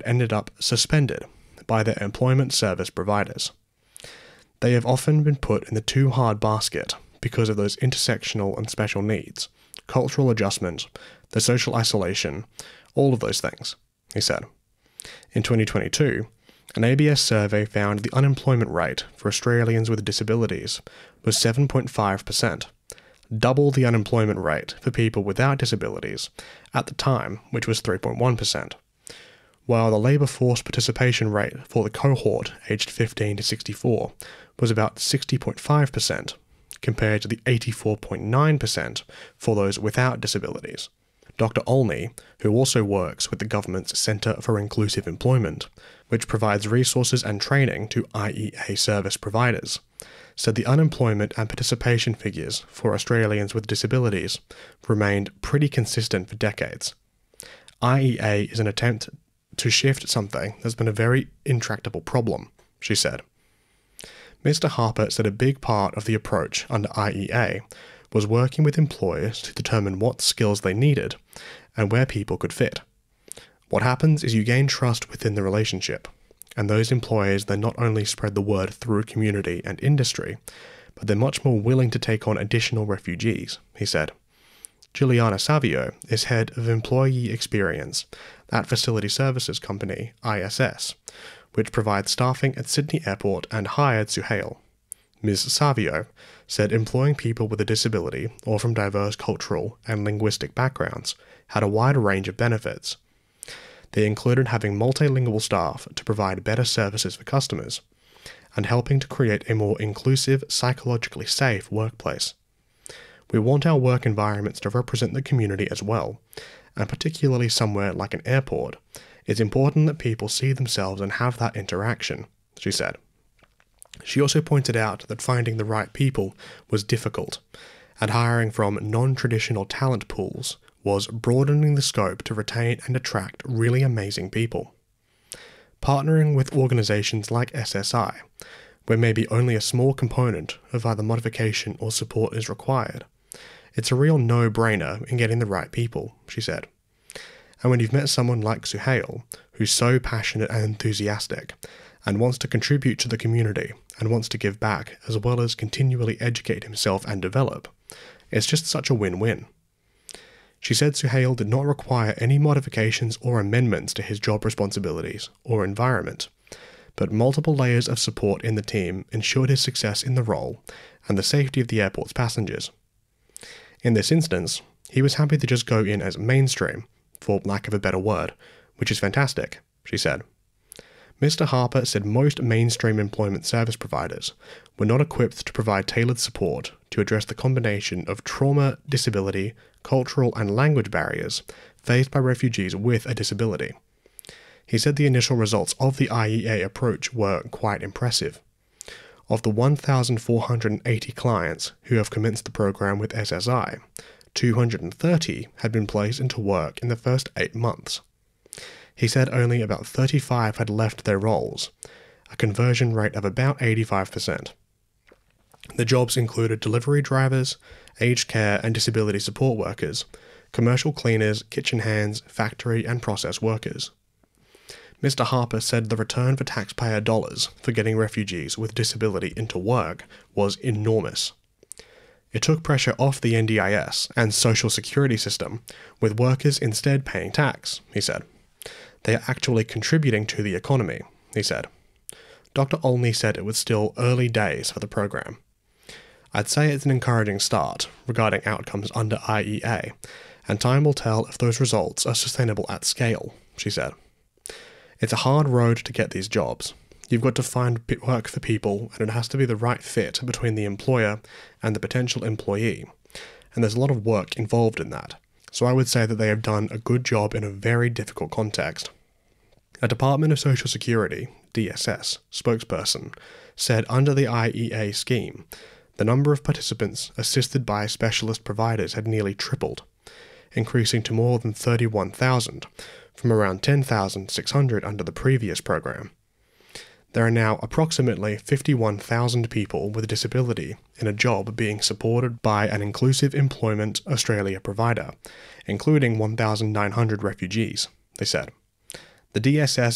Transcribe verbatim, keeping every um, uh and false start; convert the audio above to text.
ended up suspended by their employment service providers. They have often been put in the too hard basket because of those intersectional and special needs, cultural adjustment, the social isolation, all of those things, he said. In twenty twenty-two, an A B S survey found the unemployment rate for Australians with disabilities was seven point five percent, double the unemployment rate for people without disabilities at the time, which was three point one percent, while the labour force participation rate for the cohort aged fifteen to sixty-four was about sixty point five percent, compared to the eighty-four point nine percent for those without disabilities. Doctor Olney, who also works with the government's Centre for Inclusive Employment, which provides resources and training to I E A service providers, said the unemployment and participation figures for Australians with disabilities remained pretty consistent for decades. I E A is an attempt to shift something that's been a very intractable problem, she said. Mister Harper said a big part of the approach under I E A was working with employers to determine what skills they needed and where people could fit. What happens is you gain trust within the relationship, and those employers then not only spread the word through community and industry, but they're much more willing to take on additional refugees, he said. Juliana Savio is head of employee experience at facility services company I S S, which provides staffing at Sydney Airport and hired Suhail. Miz Savio said employing people with a disability or from diverse cultural and linguistic backgrounds had a wide range of benefits. They included having multilingual staff to provide better services for customers, and helping to create a more inclusive, psychologically safe workplace. We want our work environments to represent the community as well, and particularly somewhere like an airport, it's important that people see themselves and have that interaction, she said. She also pointed out that finding the right people was difficult, and hiring from non-traditional talent pools was broadening the scope to retain and attract really amazing people. Partnering with organisations like S S I, where maybe only a small component of either modification or support is required, it's a real no-brainer in getting the right people, she said. And when you've met someone like Suhail, who's so passionate and enthusiastic, and wants to contribute to the community, and wants to give back, as well as continually educate himself and develop, it's just such a win-win. She said Suhail did not require any modifications or amendments to his job responsibilities or environment, but multiple layers of support in the team ensured his success in the role and the safety of the airport's passengers. In this instance, he was happy to just go in as mainstream, for lack of a better word, which is fantastic, she said. Mister Harper said most mainstream employment service providers were not equipped to provide tailored support to address the combination of trauma, disability, cultural and language barriers faced by refugees with a disability. He said the initial results of the I E A approach were quite impressive. Of the one thousand four hundred eighty clients who have commenced the program with S S I, two hundred thirty had been placed into work in the first eight months. He said only about thirty-five had left their roles, a conversion rate of about eighty-five percent. The jobs included delivery drivers, aged care and disability support workers, commercial cleaners, kitchen hands, factory and process workers. Mister Harper said the return for taxpayer dollars for getting refugees with disability into work was enormous. It took pressure off the N D I S and Social Security system, with workers instead paying tax, he said. They are actually contributing to the economy, he said. Doctor Olney said it was still early days for the program. I'd say it's an encouraging start regarding outcomes under I E A, and time will tell if those results are sustainable at scale, she said. It's a hard road to get these jobs. You've got to find work for people, and it has to be the right fit between the employer and the potential employee, and there's a lot of work involved in that. So I would say that they have done a good job in a very difficult context. A Department of Social Security, D S S, spokesperson said under the I E A scheme, the number of participants assisted by specialist providers had nearly tripled, increasing to more than thirty-one thousand, from around ten thousand six hundred under the previous program. There are now approximately fifty-one thousand people with a disability in a job being supported by an Inclusive Employment Australia provider, including one thousand nine hundred refugees, they said. The D S S